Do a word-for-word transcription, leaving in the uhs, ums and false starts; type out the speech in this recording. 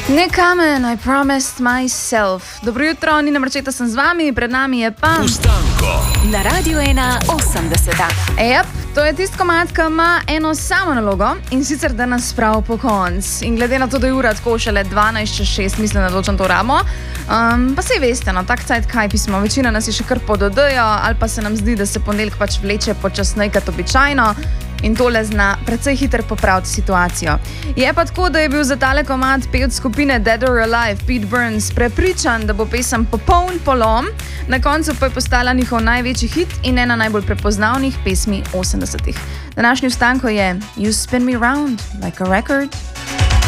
Ne kamen, I promised myself. Dobro jutro, Nina Marčeta sem z vami, pred nami je pa Ustanko na Radiu ena osemdeset. Ejap, to je tisto komad, ki ima eno samo nalogo in sicer, da nas spravi po konc. In glede na to, da je ura tako šele dvanajst čez šest, mislim, da točno to ramo. Um, pa sej veste, no, tak cajt kaj pismo. Večina nas je še kar pododajo, ali pa se nam zdi, da se ponedeljek pač vleče počasneje kot običajno. In tole zna precej hitro popraviti situacijo. Je pa tako, da je bil za tale komad pevec skupine Dead or Alive, Pete Burns, prepričan, da bo pesem popoln polom, na koncu pa je postala njihov največji hit in ena najbolj prepoznavnih pesmi osemdesetih. Današnji Ustanko je You Spin Me Round Like a Record